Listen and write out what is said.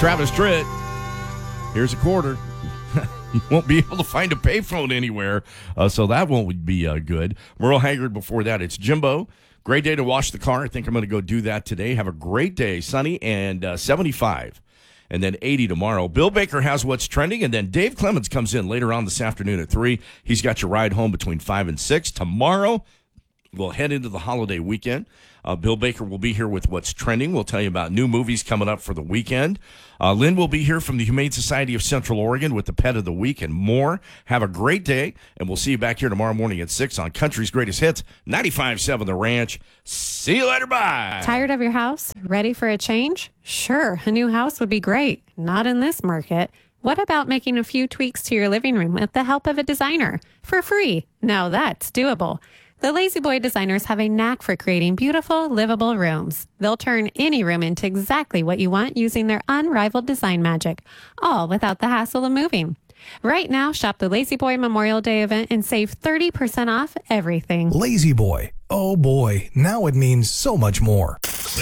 Travis Tritt. Here's a quarter. You won't be able to find a payphone anywhere, so that won't be good. Merle Haggard before that. It's Jimbo. Great day to wash the car. I think I'm going to go do that today. Have a great day. Sunny and 75. And then 80 tomorrow. Bill Baker has what's trending, and then Dave Clemens comes in later on this afternoon at 3. He's got your ride home between 5 and 6. Tomorrow, we'll head into the holiday weekend. Bill Baker will be here with what's trending. We'll tell you about new movies coming up for the weekend. Lynn will be here from the Humane Society of Central Oregon with the Pet of the Week and more. Have a great day, and we'll see you back here tomorrow morning at 6 on Country's Greatest Hits, 95.7 The Ranch. See you later. Bye. Tired of your house? Ready for a change? Sure, a new house would be great. Not in this market. What about making a few tweaks to your living room with the help of a designer? For free. Now that's doable. The Lazy Boy designers have a knack for creating beautiful, livable rooms. They'll turn any room into exactly what you want using their unrivaled design magic, all without the hassle of moving. Right now, shop the Lazy Boy Memorial Day event and save 30% off everything. Lazy Boy. Oh boy, now it means so much more.